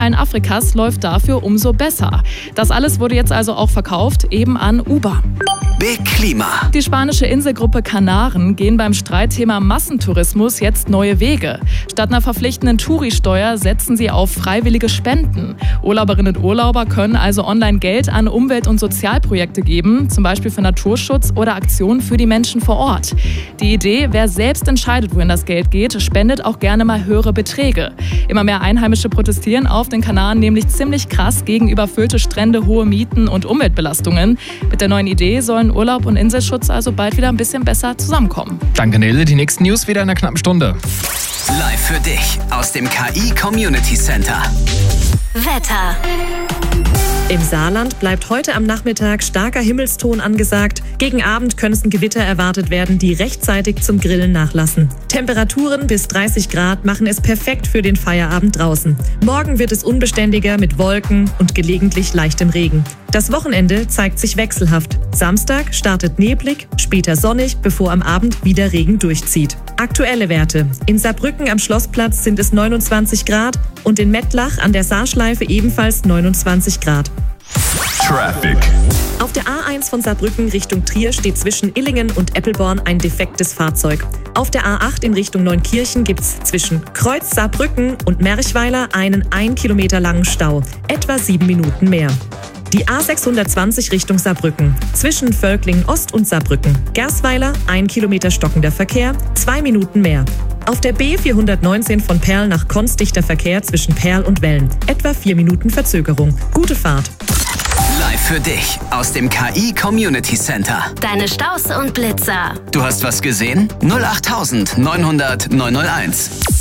Teilen Afrikas läuft dafür umso besser. Das alles wurde jetzt also auch verkauft, eben an Uber. Big Klima. Die spanische Inselgruppe Kanaren gehen beim Streitthema Massentourismus jetzt neue Wege. Statt einer verpflichtenden Touri-Steuer setzen sie auf freiwillige Spenden. Urlauberinnen und Urlauber können also online Geld an Umwelt- und Sozialprojekte geben, zum Beispiel für Naturschutz oder Aktionen für die Menschen vor Ort. Die Idee, wer selbst entscheidet, wohin das Geld geht, spendet auch gerne mal höhere Beträge. Immer mehr Einheimische protestieren auf den Kanaren nämlich ziemlich krass gegen überfüllte Strände, hohe Mieten und Umweltbelastungen. Mit der neuen Idee sollen Urlaub und Inselschutz also bald wieder ein bisschen besser zusammenkommen. Danke, Nele. Die nächsten News wieder in einer knappen Stunde. Live für dich aus dem KI Community Center. Wetter. Im Saarland bleibt heute am Nachmittag starker Himmelston angesagt. Gegen Abend können Gewitter erwartet werden, die rechtzeitig zum Grillen nachlassen. Temperaturen bis 30 Grad machen es perfekt für den Feierabend draußen. Morgen wird es unbeständiger mit Wolken und gelegentlich leichtem Regen. Das Wochenende zeigt sich wechselhaft. Samstag startet neblig, später sonnig, bevor am Abend wieder Regen durchzieht. Aktuelle Werte. In Saarbrücken am Schlossplatz sind es 29 Grad und in Mettlach an der Saarschleife ebenfalls 29 Grad. Traffic. Auf der A1 von Saarbrücken Richtung Trier steht zwischen Illingen und Eppelborn ein defektes Fahrzeug. Auf der A8 in Richtung Neunkirchen gibt es zwischen Kreuz Saarbrücken und Merchweiler einen 1 Kilometer langen Stau, etwa 7 Minuten mehr. Die A620 Richtung Saarbrücken, zwischen Völklingen Ost und Saarbrücken. Gersweiler, 1 Kilometer stockender Verkehr, 2 Minuten mehr. Auf der B419 von Perl nach Konz dichter Verkehr zwischen Perl und Wellen, etwa 4 Minuten Verzögerung. Gute Fahrt. Live für dich aus dem KI Community Center. Deine Staus und Blitzer. Du hast was gesehen? 08900 901.